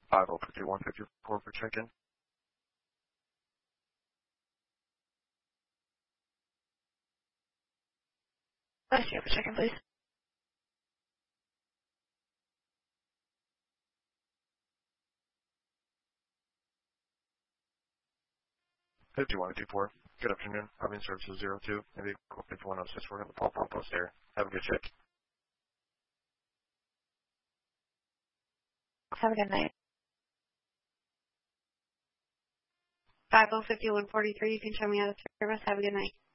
50-154 for check-in. Last year for check-in, please. 5154. Good afternoon. Army Services 02. Maybe 5106. We're going to Paul Post there. Have a good check. Have a good night. 50-5143. You can show me out of service. Have a good night.